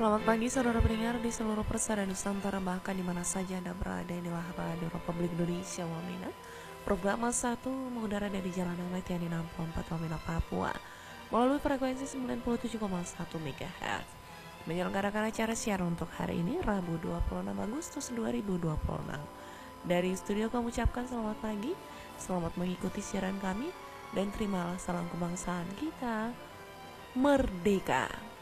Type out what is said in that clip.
Selamat pagi saudara pendengar di seluruh persada Nusantara, bahkan di mana saja Anda berada. Inilah Radio Republik Indonesia Wamena. Program 1 mengudara dari Jalan Latihan di 64 Wamena, Papua melalui frekuensi 97,1 MHz. Menyelenggarakan acara siaran untuk hari ini Rabu 26 Agustus 2026. Dari studio kami ucapkan selamat pagi, selamat mengikuti siaran kami, dan terimalah salam kebangsaan kita merdeka.